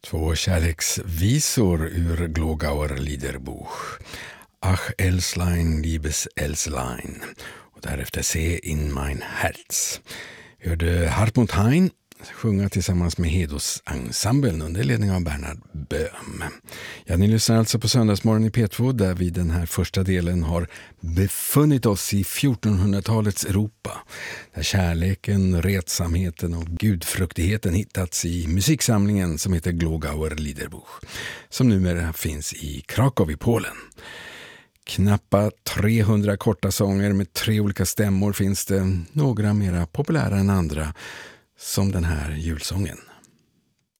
Två kärleksvisor ur Glogauer Liederbuch. Ach Elslein, liebes Elslein. Och därefter Se in mein Herz. Vi hörde Hartmut Hein sjunga tillsammans med Hedos-ensemblen under ledning av Bernhard Böhm. Ja, ni lyssnar alltså på Söndagsmorgon i P2 där vi den här första delen har befunnit oss i 1400-talets Europa. Där kärleken, retsamheten och gudfruktigheten hittats i musiksamlingen som heter Glogauer Liederbuch. Som numera finns i Krakow i Polen. Knappa 300 korta sånger med 3 olika stämmor finns det, några mera populära än andra, som den här julsången.